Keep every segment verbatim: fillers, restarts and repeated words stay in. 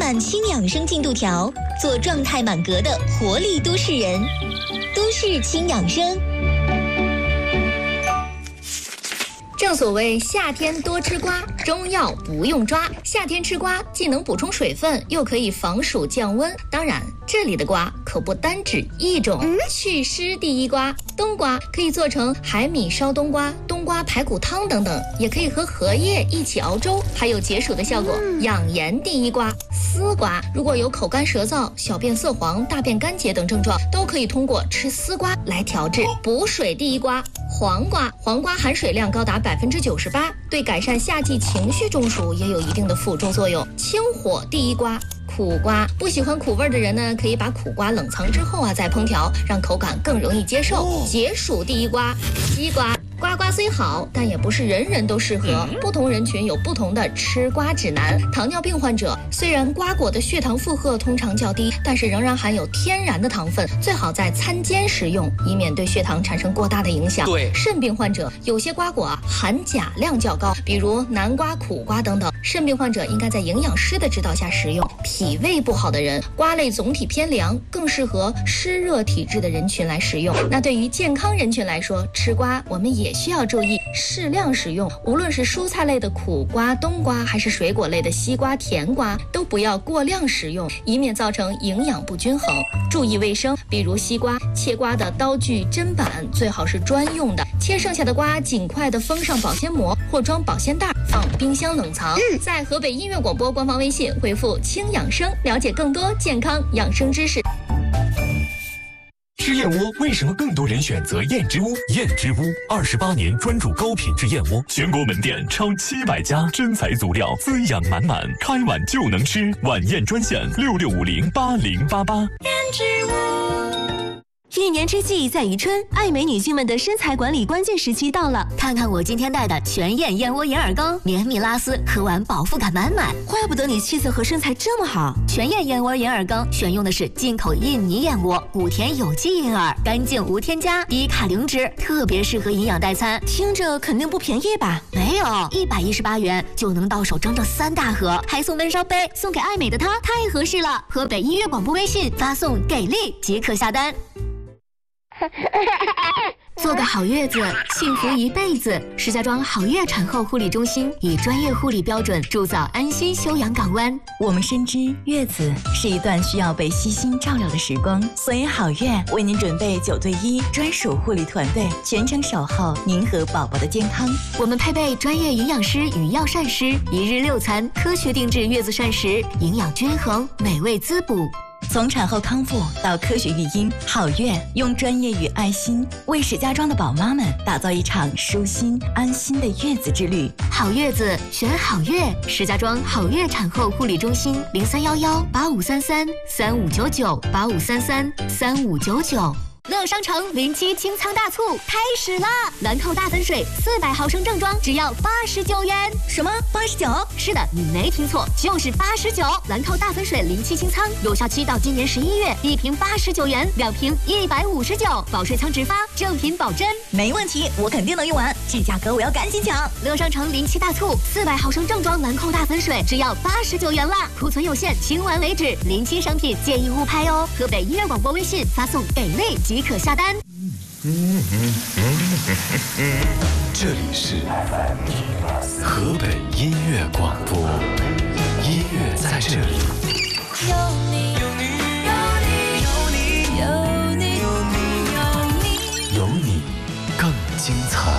满轻养生进度条，做状态满格的活力都市人。都市轻养生。 正所谓夏天多吃瓜，中药不用抓。夏天吃瓜既能补充水分，又可以防暑降温。当然，这里的瓜可不单指一种。嗯、祛湿第一瓜，冬瓜可以做成海米烧冬瓜、冬瓜排骨汤等等，也可以和荷叶一起熬粥，还有解暑的效果。嗯、养颜第一瓜，丝瓜，如果有口干舌燥、小便色黄、大便干结等症状，都可以通过吃丝瓜来调治。补水第一瓜，黄瓜，黄瓜含水量高达百分之九十八，对改善夏季情绪中暑也有一定的辅助作用。清火第一瓜，苦瓜，不喜欢苦味的人呢，可以把苦瓜冷藏之后啊再烹调，让口感更容易接受。解暑第一瓜，西瓜。瓜瓜虽好，但也不是人人都适合，不同人群有不同的吃瓜指南。糖尿病患者虽然瓜果的血糖负荷通常较低，但是仍然含有天然的糖分，最好在餐间食用，以免对血糖产生过大的影响。 对， 肾病患者有些瓜果啊含钾量较高，比如南瓜、苦瓜等等，肾病患者应该在营养师的指导下食用。脾胃不好的人，瓜类总体偏凉，更适合湿热体质的人群来食用。那对于健康人群来说，吃瓜我们也需要注意适量食用，无论是蔬菜类的苦瓜、冬瓜，还是水果类的西瓜、甜瓜，都不要过量食用，以免造成营养不均衡。注意卫生，比如西瓜，切瓜的刀具、砧板最好是专用的，切剩下的瓜尽快的封上保鲜膜或装保鲜袋，放冰箱冷藏。嗯、在河北音乐广播官方微信回复轻养生，了解更多健康养生知识。 吃燕窝为什么更多人选择燕之屋？燕之屋二十八年专注高品质燕窝，全国门店超七百家，真材足料，滋养满满，开碗就能吃。晚宴专线六六五零八零八八。 燕之屋。 一年之计在于春，爱美女性们的身材管理关键时期到了。看看我今天带的全燕燕窝银耳羹，绵密拉丝，喝完饱腹感满满。 怪不得你气色和身材这么好。 全燕燕窝银耳羹选用的是进口印尼燕窝，谷田有机银耳，干净无添加，低卡零脂，特别适合营养代餐。 听着肯定不便宜吧？ 没有，一百一十八元就能到手整整三大盒，还送温烧杯，送给爱美的她，太合适了。河北音乐广播微信发送给力即可下单。做个好月子，幸福一辈子。石家庄好月产后护理中心以专业护理标准铸造安心休养港湾。 我们深知月子是一段需要被悉心照料的时光，所以好月为您准备九对一专属护理团队，全程守候您和宝宝的健康。 我们配备专业营养师与药膳师，一日六餐，科学定制月子膳食，营养均衡，美味滋补。 从产后康复到科学育婴，好月用专业与爱心为石家庄的宝妈们打造一场舒心安心的月子之旅。 好月子选好月，石家庄好月产后护理中心零三幺幺八五三三三五九九八五三三三五九九。乐商城零七清仓大促开始啦！兰蔻大粉水四百毫升正装只要八十九元。 什么？八十九？ 是的，你没听错，就是八十九。兰蔻大粉水零七清仓有效期到今年十一月，一瓶八十九元，两瓶一百五十九，保税仓直发，正品保真。 没问题，我肯定能用完。这价格我要赶紧抢！ 乐商城零七大促，四百毫升正装兰蔻大粉水只要八十九元啦，库存有限，清完为止。零七商品建议勿拍哦。河北音乐广播微信发送给力即可下单。 这里是河北音乐广播，音乐在这里。 有你，有你，有你，有你，有你，有你， 有你更精彩。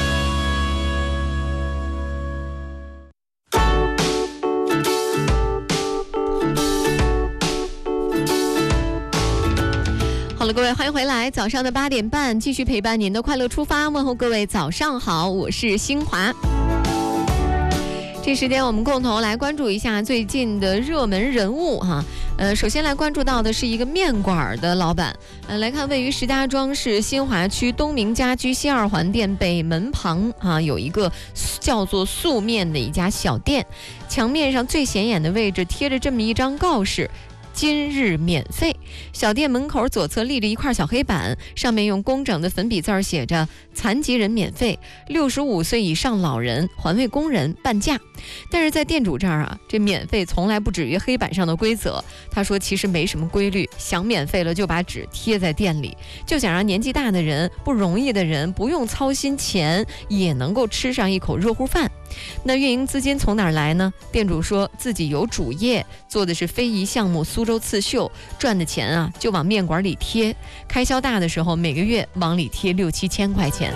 好了，各位，欢迎回来。早上的八点半，继续陪伴您的快乐出发。问候各位，早上好，我是新华。这时间我们共同来关注一下最近的热门人物哈。呃，首先来关注到的是一个面馆的老板。呃，来看位于石家庄市新华区东明家居西二环店北门旁啊，有一个叫做素面的一家小店，墙面上最显眼的位置贴着这么一张告示：今日免费， 小店门口左侧立着一块小黑板，上面用工整的粉笔字儿写着残疾人免费，六十五岁以上老人环卫工人半价。但是在店主这儿啊，这免费从来不止于黑板上的规则。他说其实没什么规律，想免费了就把纸贴在店里，就想让年纪大的人、不容易的人不用操心钱，也能够吃上一口热乎饭。那运营资金从哪儿来呢？店主说自己有主业，做的是非遗项目苏州刺绣，赚的钱啊就往面馆里贴，开销大的时候每个月往里贴六七千块钱。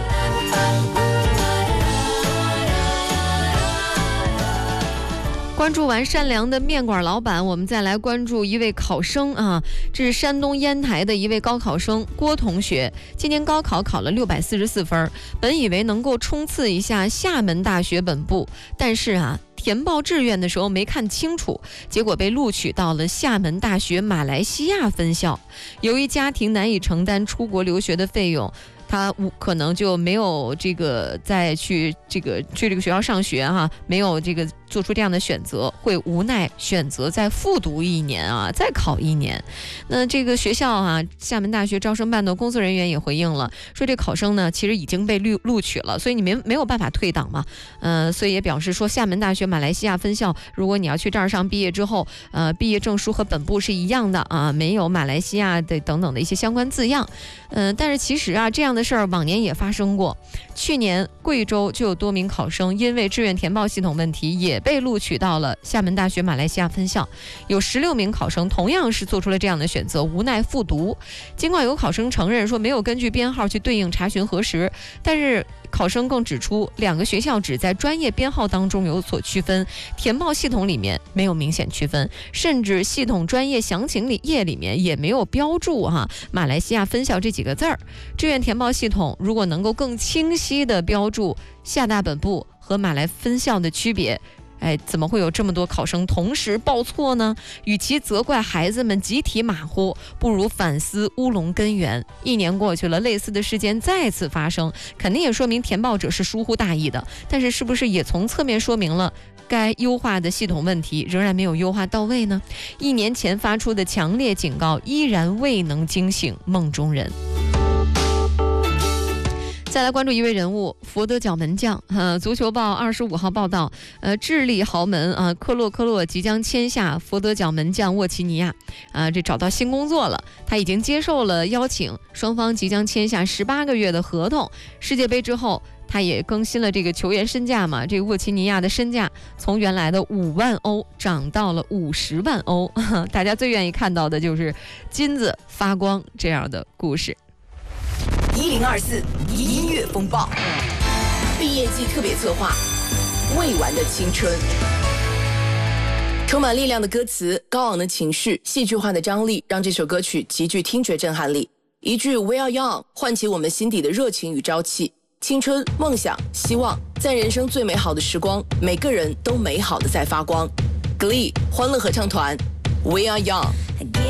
关注完善良的面馆老板，我们再来关注一位考生啊，这是山东烟台的一位高考生郭同学，今年高考考了六百四十四分，本以为能够冲刺一下厦门大学本部，但是啊填报志愿的时候没看清楚，结果被录取到了厦门大学马来西亚分校。由于家庭难以承担出国留学的费用，他可能就没有这个再去这个去这个学校上学哈、啊，没有这个做出这样的选择，会无奈选择再复读一年啊，再考一年。那这个学校啊，厦门大学招生办的工作人员也回应了，说这考生呢其实已经被录录取了，所以你没没有办法退档嘛。呃，所以也表示说厦门大学马来西亚分校，如果你要去这儿上毕业之后，呃，毕业证书和本部是一样的啊，没有马来西亚的等等的一些相关字样。嗯、呃，但是其实啊，这样的事儿往年也发生过。去年贵州就有多名考生因为志愿填报系统问题也被录取到了厦门大学马来西亚分校，有十六名考生同样是做出了这样的选择，无奈复读。尽管有考生承认说没有根据编号去对应查询核实，但是考生更指出两个学校只在专业编号当中有所区分，填报系统里面没有明显区分，甚至系统专业详情里页里面也没有标注哈、啊、马来西亚分校这几个字儿。志愿填报系统如果能够更清晰地标注厦大本部和马来分校的区别，哎，怎么会有这么多考生同时报错呢？与其责怪孩子们集体马虎，不如反思乌龙根源。一年过去了，类似的事件再次发生，肯定也说明填报者是疏忽大意的，但是是不是也从侧面说明了该优化的系统问题仍然没有优化到位呢？一年前发出的强烈警告依然未能惊醒梦中人。再来关注一位人物，佛得角门将。呃，足球报二十五号报道，呃，智利豪门啊、呃，科洛科洛即将签下佛得角门将沃奇尼亚，啊、呃，这找到新工作了，他已经接受了邀请，双方即将签下十八个月的合同。世界杯之后，他也更新了这个球员身价嘛，这个沃奇尼亚的身价从原来的五万欧涨到了五十万欧，大家最愿意看到的就是金子发光这样的故事。 一零二四音乐风暴，毕业季特别策划，未完的青春。充满力量的歌词，高昂的情绪，戏剧化的张力，让这首歌曲极具听觉震撼力。一句 We are young 唤起我们心底的热情与朝气。青春、梦想、希望，在人生最美好的时光，每个人都美好的在发光。Glee 欢乐合唱团 We are young。